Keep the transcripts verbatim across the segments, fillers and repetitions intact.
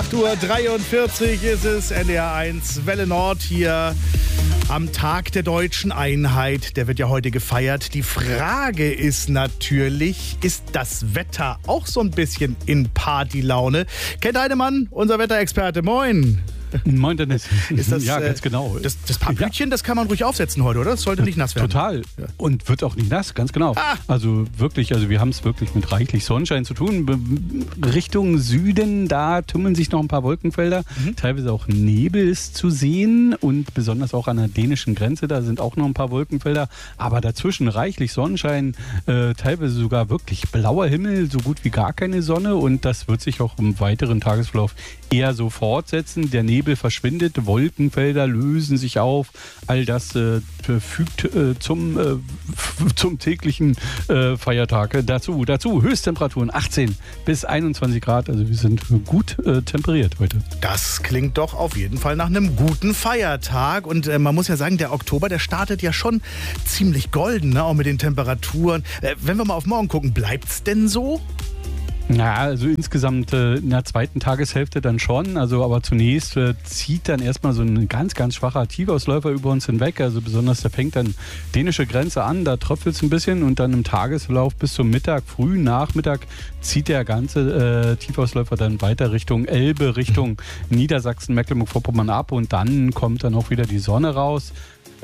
acht Uhr dreiundvierzig ist es, N D R eins, Welle Nord hier am Tag der deutschen Einheit. Der wird ja heute gefeiert. Die Frage ist natürlich, ist das Wetter auch so ein bisschen in Partylaune? Kent Heidemann, unser Wetterexperte, moin. Moin Dennis. Ist das, ja, äh, ganz genau. Das, das Papütchen, ja. Das kann man ruhig aufsetzen heute, oder? Das sollte nicht nass werden. Total. Ja. Und wird auch nicht nass, ganz genau. Ah. Also wirklich, also wir haben es wirklich mit reichlich Sonnenschein zu tun. Richtung Süden, da tummeln sich noch ein paar Wolkenfelder. Mhm. Teilweise auch Nebel ist zu sehen und besonders auch an der dänischen Grenze, da sind auch noch ein paar Wolkenfelder. Aber dazwischen reichlich Sonnenschein, äh, teilweise sogar wirklich blauer Himmel, so gut wie gar keine Sonne. Und das wird sich auch im weiteren Tagesverlauf eher so fortsetzen. Der Nebel verschwindet, Wolkenfelder lösen sich auf. All das äh, fügt äh, zum, äh, zum täglichen äh, Feiertag äh, dazu. Dazu Höchsttemperaturen achtzehn bis einundzwanzig Grad. Also wir sind gut äh, temperiert heute. Das klingt doch auf jeden Fall nach einem guten Feiertag. Und äh, man muss ja sagen, der Oktober, der startet ja schon ziemlich golden, ne? Auch mit den Temperaturen. Äh, wenn wir mal auf morgen gucken, bleibt's denn so? Ja, also insgesamt äh, in der zweiten Tageshälfte dann schon. Also aber zunächst äh, zieht dann erstmal so ein ganz, ganz schwacher Tiefausläufer über uns hinweg. Also besonders der fängt dann dänische Grenze an, da tröpfelt es ein bisschen und dann im Tagesverlauf bis zum Mittag, frühen Nachmittag zieht der ganze äh, Tiefausläufer dann weiter Richtung Elbe, Richtung Niedersachsen, Mecklenburg-Vorpommern ab und dann kommt dann auch wieder die Sonne raus.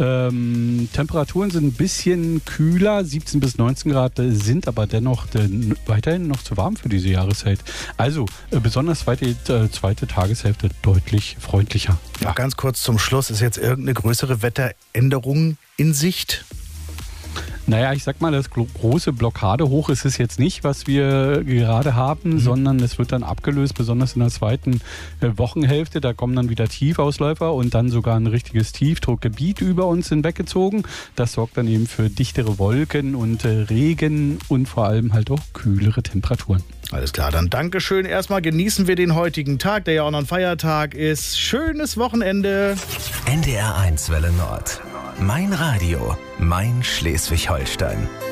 Ähm, Temperaturen sind ein bisschen kühler, siebzehn bis neunzehn Grad, äh, sind aber dennoch äh, weiterhin noch zu warm für diese Jahreszeit. Also äh, besonders zweite, äh, zweite Tageshälfte deutlich freundlicher. Ja, ganz kurz zum Schluss, ist jetzt irgendeine größere Wetteränderung in Sicht? Naja, ich sag mal, das große Blockadehoch ist es jetzt nicht, was wir gerade haben, mhm. sondern es wird dann abgelöst, besonders in der zweiten Wochenhälfte. Da kommen dann wieder Tiefausläufer und dann sogar ein richtiges Tiefdruckgebiet über uns hinweggezogen. Das sorgt dann eben für dichtere Wolken und Regen und vor allem halt auch kühlere Temperaturen. Alles klar, dann Dankeschön. Erstmal genießen wir den heutigen Tag, der ja auch noch ein Feiertag ist. Schönes Wochenende. N D R eins Welle Nord. Mein Radio, mein Schleswig-Holstein.